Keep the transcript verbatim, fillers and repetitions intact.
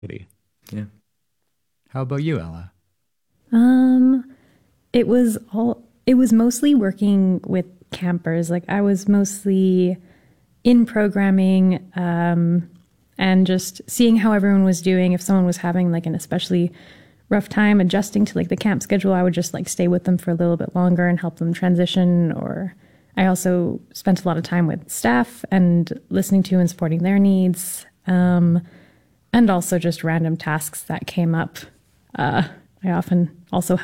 Yeah. How about you, Ella? Um, it was all, it was mostly working with campers. Like I was mostly in programming, um, and just seeing how everyone was doing. If someone was having like an especially rough time adjusting to like the camp schedule, I would just like stay with them for a little bit longer and help them transition. Or I also spent a lot of time with staff and listening to and supporting their needs. Um, and also just random tasks that came up. Uh, I often also